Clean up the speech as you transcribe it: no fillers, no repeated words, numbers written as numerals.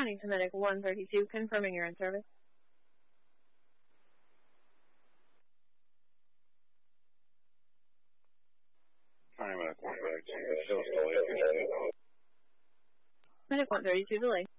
Responding to Medic 132, confirming you're in service. Medic 132, Medic 132, delay.